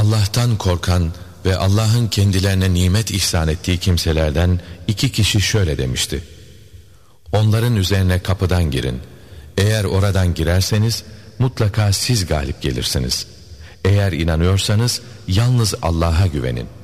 Allah'tan korkan ve Allah'ın kendilerine nimet ihsan ettiği kimselerden 2 kişi şöyle demişti: onların üzerine kapıdan girin. Eğer oradan girerseniz mutlaka siz galip gelirsiniz. Eğer inanıyorsanız yalnız Allah'a güvenin.